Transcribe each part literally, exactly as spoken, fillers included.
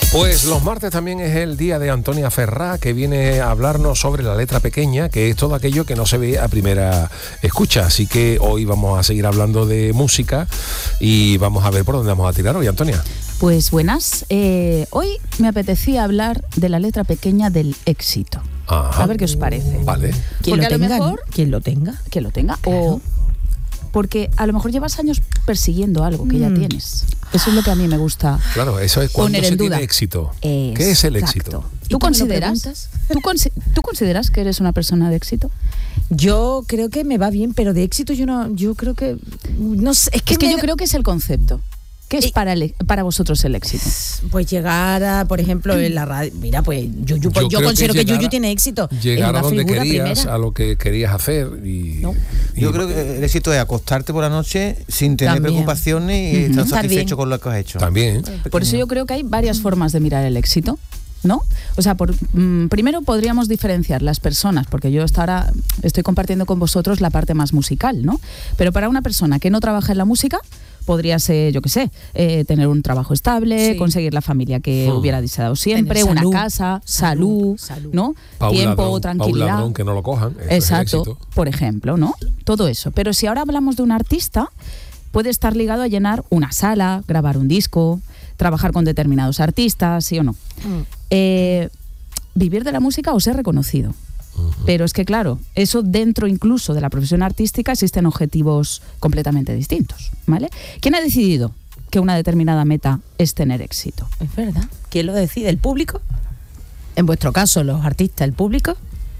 Pues los martes también es el día de Antonia Ferrá, que viene a hablarnos sobre la letra pequeña, que es todo aquello que no se ve a primera escucha. Así que hoy vamos a seguir hablando de música y vamos a ver por dónde vamos a tirar hoy, Antonia. Pues buenas, eh, hoy me apetecía hablar de la letra pequeña del éxito. Ajá. A ver qué os parece. Vale. Porque lo a lo tenga, mejor... ¿no? Quien lo tenga. Quien lo tenga. Claro. O porque a lo mejor llevas años persiguiendo algo que Mm. ya tienes. Eso es lo que a mí me gusta. Claro, eso es cuando Poner se en tiene duda. éxito. ¿Qué es el éxito? Exacto. ¿Y ¿Tú tú me lo consideras, preguntas? ¿tú, consi- ¿Tú consideras que eres una persona de éxito? Yo creo que me va bien, pero de éxito yo no, yo creo que no sé, es que, Es que me yo da- creo que es el concepto. ¿Qué es Eh, para, el- para vosotros el éxito? pues llegar a, por ejemplo, en la radio, mira, pues Yuyu, pues Yo yo, creo que considero que, llegar Yuyu a- tiene éxito. Llegar Es a una donde figura querías, primera. a lo que querías hacer. Y, No. y- Yo creo que el éxito es acostarte por la noche sin tener También. preocupaciones y Ujú. estar Estar satisfecho bien. con lo que has hecho. También. Por eso yo creo que hay varias formas de mirar el éxito, ¿no? O sea, por, mm, primero podríamos diferenciar las personas, porque yo hasta ahora estoy compartiendo con vosotros la parte más musical, ¿no? Pero para una persona que no trabaja en la música, podría ser, yo qué sé, eh, tener un trabajo estable, Sí. conseguir la familia que Hmm. hubiera deseado siempre, Tener una salud, casa, salud, salud, salud. ¿no? Pa' un Tiempo, ladrón, pa' un tranquilidad. ladrón que no lo cojan. Eso Exacto, es el éxito. por ejemplo, ¿no? Todo eso. Pero si ahora hablamos de un artista, puede estar ligado a llenar una sala, grabar un disco, trabajar con determinados artistas, ¿sí o no? Mm. Eh, vivir de la música o ser reconocido. Pero es que, claro, eso dentro incluso de la profesión artística existen objetivos completamente distintos, ¿vale? ¿Quién ha decidido que una determinada meta es tener éxito? Es verdad. ¿Quién lo decide? ¿El público? En vuestro caso, los artistas, ¿el público?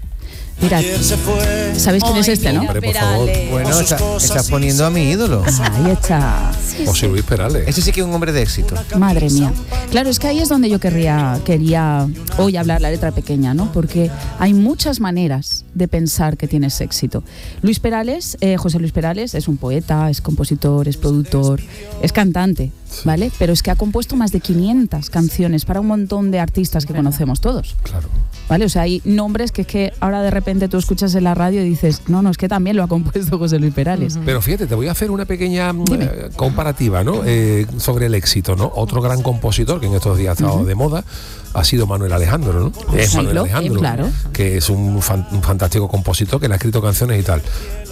Mirad, ¿sabéis quién es Ay, este, no? mira, Hombre, por favor. Perales. Bueno, está- estás poniendo a mi ídolo. Ahí está. José Luis Perales. Ese sí que es un hombre de éxito. Madre mía. Claro, es que ahí es donde yo querría, quería hoy hablar la letra pequeña, ¿no? Porque hay muchas maneras de pensar que tienes éxito. Luis Perales, eh, José Luis Perales, es un poeta, es compositor, es productor, es cantante, ¿vale? Pero es que ha compuesto más de quinientas canciones para un montón de artistas que conocemos todos. Claro. ¿Vale? O sea, hay nombres que es que ahora de repente tú escuchas en la radio y dices, no, no, es que también lo ha compuesto José Luis Perales. Pero fíjate, te voy a hacer una pequeña mm, Dime. eh, comparativa, ¿no? Eh, sobre el éxito, ¿no? Otro gran compositor que en estos días ha estado de moda ha sido Manuel Alejandro, ¿no? Es Sí, Manuel lo- Alejandro, eh, claro. que es un, fan- un fantástico compositor que le ha escrito canciones y tal.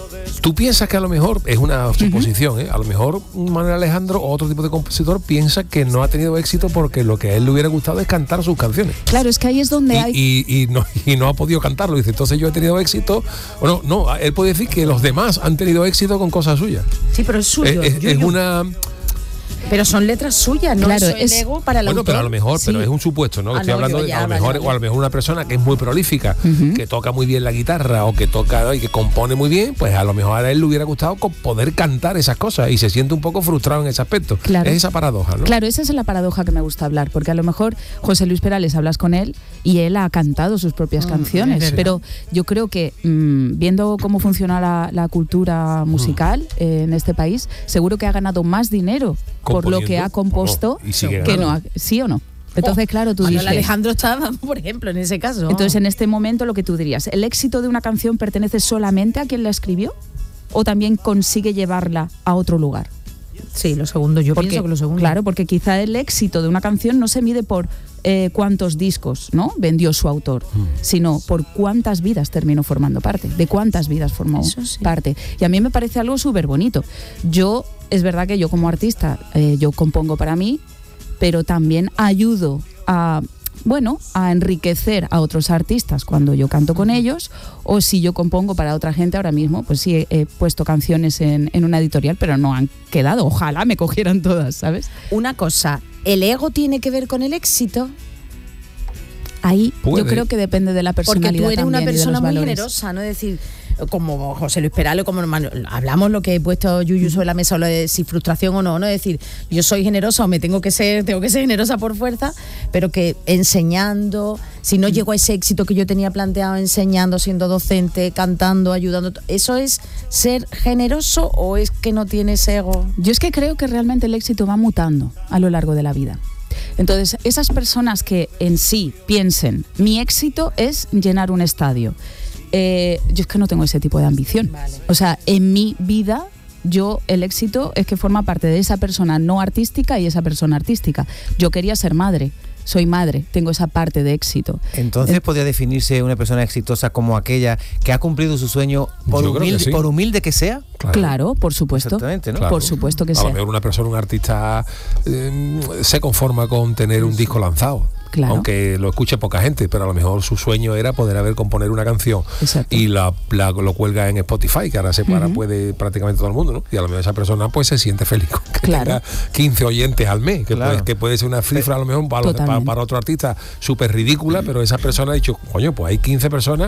Tú piensas que a lo mejor, es una suposición, ¿eh? A lo mejor Manuel Alejandro o otro tipo de compositor piensa que no ha tenido éxito porque lo que a él le hubiera gustado es cantar sus canciones. Claro, es que ahí es donde Y, hay... y- y no, y no ha podido cantarlo. Dice, entonces yo he tenido éxito. O no, no, él puede decir que los demás han tenido éxito con cosas suyas. Sí, pero es suyo. Es, es- es Yuyu. una... Pero son letras suyas, ¿no? Claro, Eso es- el ego para el Bueno, autor. pero a lo mejor, pero Sí. es un supuesto, ¿no? Que Ah, estoy no, hablando yo de ya, a lo vale, mejor, vale. o a lo mejor una persona que es muy prolífica, Ujú. que toca muy bien la guitarra o que toca y que compone muy bien, pues a lo mejor a él le hubiera gustado co- poder cantar esas cosas y se siente un poco frustrado en ese aspecto. Claro. Es esa paradoja, ¿no? Claro, esa es la paradoja que me gusta hablar, porque a lo mejor José Luis Perales hablas con él y él ha cantado sus propias Mm, canciones, es verdad. pero yo creo que mm, viendo cómo funciona la, la cultura musical eh, en este país, seguro que ha ganado más dinero por lo que ha Componiendo, compuesto oh, y sigue que no, ganando. ha- ¿sí o no? Entonces, claro, tú Manuel dices... Alejandro estaba, por ejemplo, en ese caso. Entonces, en este momento lo que tú dirías, ¿el éxito de una canción pertenece solamente a quien la escribió o también consigue llevarla a otro lugar? sí, lo segundo, yo Porque, pienso que lo segundo. Claro, porque quizá el éxito de una canción no se mide por eh, cuántos discos, ¿no?, vendió su autor, sino por cuántas vidas terminó formando parte, de cuántas vidas formó Eso sí. parte. Y a mí me parece algo súper bonito. Yo, es verdad que yo como artista, eh, yo compongo para mí, pero también ayudo a... bueno, a enriquecer a otros artistas cuando yo canto con ellos, o si yo compongo para otra gente ahora mismo, pues sí, he, he puesto canciones en, en una editorial, pero no han quedado, ojalá me cogieran todas, ¿sabes? Una cosa, ¿el ego tiene que ver con el éxito? Ahí Puede. yo creo que depende de la Porque personalidad tú eres una también y de persona los muy valores. generosa, ¿no? Es decir, como José Luis Perales, como Manuel, hablamos lo que he puesto Yuyu sobre la mesa, lo de si frustración o no, ¿no? Es decir, yo soy generosa o me tengo que ser, tengo que ser generosa por fuerza, pero que enseñando, si no llego a ese éxito que yo tenía planteado, enseñando, siendo docente, cantando, ayudando, ¿eso es ser generoso o es que no tienes ego? Yo es que creo que realmente el éxito va mutando a lo largo de la vida. Entonces, esas personas que en sí piensen, mi éxito es llenar un estadio, eh, yo es que no tengo ese tipo de ambición. Vale. O sea, en mi vida yo el éxito es que forma parte de esa persona no artística y esa persona artística. Yo quería ser madre, soy madre, tengo esa parte de éxito. Entonces, Eh, ¿podría definirse una persona exitosa como aquella que ha cumplido su sueño por, Yo creo que humilde, sí. por humilde que sea? Claro, por supuesto. Exactamente, ¿no? Claro. Por supuesto que A sea. lo mejor una persona, un artista, eh, se conforma con tener un disco lanzado. Claro. Aunque lo escuche poca gente, pero a lo mejor su sueño era poder haber componer una canción. Exacto. Y la, la- lo cuelga en Spotify, que ahora se para, Ujú. puede prácticamente todo el mundo, ¿no? Y a lo mejor esa persona pues se siente feliz con que Claro. tenga quince oyentes al mes, que, Claro. puede, que puede ser una cifra a lo mejor para, para, Totalmente. para otro artista súper ridícula, pero esa persona ha dicho, coño, pues hay quince personas